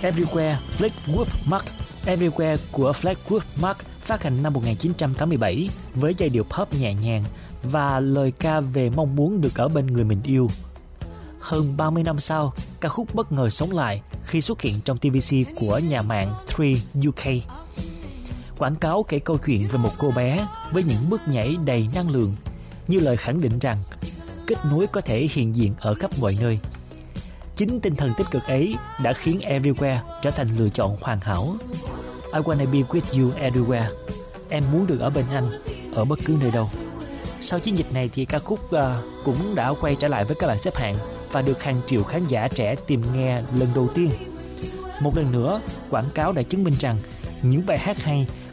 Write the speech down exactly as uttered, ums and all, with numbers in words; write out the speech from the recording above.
Everywhere Fleetwood Mac. Everywhere của Fleetwood Mac phát hành năm một nghìn chín trăm tám mươi bảy với giai điệu pop nhẹ nhàng và lời ca về mong muốn được ở bên người mình yêu. Hơn ba mươi năm sau, ca khúc bất ngờ sống lại khi xuất hiện trong tê vê xê của nhà mạng ba U K. Quảng cáo kể câu chuyện về một cô bé với những bước nhảy đầy năng lượng, như lời khẳng định rằng kết nối có thể hiện diện ở khắp mọi nơi. Chính tinh thần tích cực ấy đã khiến Everywhere trở thành lựa chọn hoàn hảo. I wanna be with you everywhere. Em muốn được ở bên anh ở bất cứ nơi đâu. Sau chiến dịch này thì ca khúc uh, cũng đã quay trở lại với các bảng xếp hạng và được hàng triệu khán giả trẻ tìm nghe lần đầu tiên. Một lần nữa, quảng cáo đã chứng minh rằng những bài hát hay